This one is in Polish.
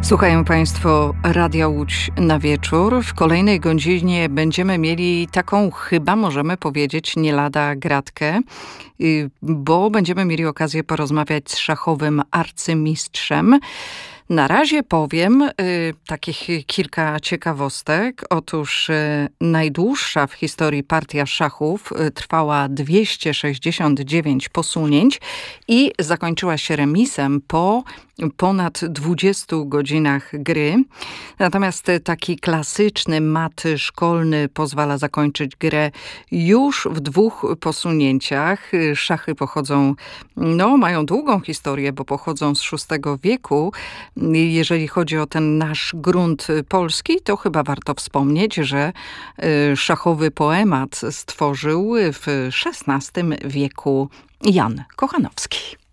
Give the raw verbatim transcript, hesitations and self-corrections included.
Słuchają Państwo Radia Łódź na wieczór. W kolejnej godzinie będziemy mieli taką, chyba możemy powiedzieć, nie lada gratkę, bo będziemy mieli okazję porozmawiać z szachowym arcymistrzem. Na razie powiem y, takich kilka ciekawostek. Otóż y, najdłuższa w historii partia szachów y, trwała dwieście sześćdziesiąt dziewięć posunięć i zakończyła się remisem po ponad dwudziestu godzinach gry. Natomiast taki klasyczny mat szkolny pozwala zakończyć grę już w dwóch posunięciach. Szachy pochodzą, no mają długą historię, bo pochodzą z szóstego wieku. Jeżeli chodzi o ten nasz grunt polski, to chyba warto wspomnieć, że szachowy poemat stworzył w szesnastym wieku Jan Kochanowski.